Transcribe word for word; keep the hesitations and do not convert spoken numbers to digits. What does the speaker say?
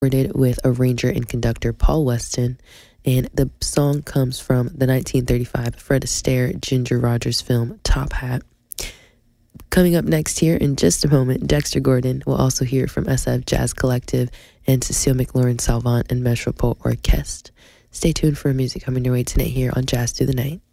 recorded with arranger and conductor Paul Weston, and the song comes from the nineteen thirty-five Fred Astaire Ginger Rogers film Top Hat. Coming up next here in just a moment, Dexter Gordon will also hear from S F Jazz Collective and Cecile McLaurin Salvant and Metropole Orchestre. Stay tuned for music coming your way tonight here on Jazz Through the Night.